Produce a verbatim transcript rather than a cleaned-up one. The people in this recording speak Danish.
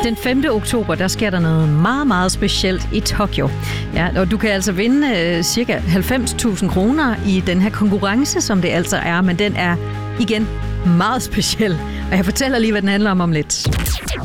Den femte oktober, der sker der noget meget, meget specielt i Tokyo. Ja, og du kan altså vinde øh, cirka halvfems tusind kroner i den her konkurrence, som det altså er, men den er igen meget speciel. Og jeg fortæller lige, hvad den handler om om lidt.